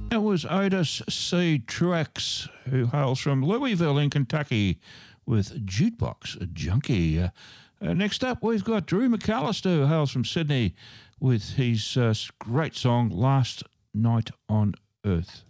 That was Otis C. Truex, who hails from Louisville in Kentucky, with Jukebox Junkie. Next up, we've got Drew McAllister, who hails from Sydney, with his great song Last Night on Earth.